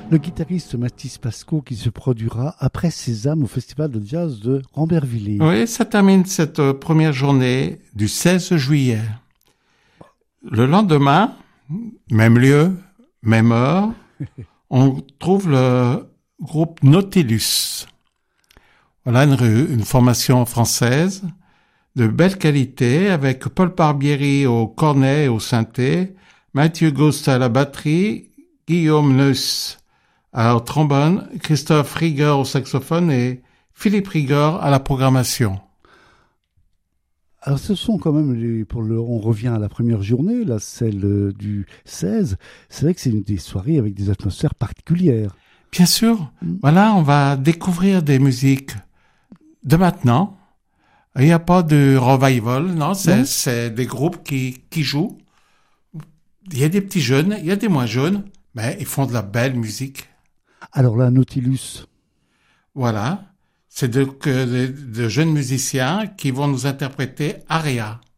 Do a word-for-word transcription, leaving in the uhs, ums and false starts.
Le guitariste Mathis Pasco qui se produira après Sésame au Festival de Jazz de Rambervillers. Oui, ça termine cette euh, première journée du seize juillet. Le lendemain, même lieu, même heure, on trouve le groupe Nautilus. Voilà une, une formation française de belle qualité avec Paul Barbieri au cornet et au synthé, Mathieu Ghost à la batterie, Guillaume Neuss au trombone, Christophe Rieger au saxophone et Philippe Rieger à la programmation. Alors ce sont quand même, les, pour le, on revient à la première journée, là, celle du seize, c'est vrai que c'est une des soirées avec des atmosphères particulières. Bien sûr, mmh. Voilà, on va découvrir des musiques de maintenant. Il n'y a pas de revival, non, c'est, non. c'est des groupes qui, qui jouent. Il y a des petits jeunes, il y a des moins jeunes, mais ils font de la belle musique. Alors là, Nautilus. Voilà. C'est de, de, de jeunes musiciens qui vont nous interpréter Aria.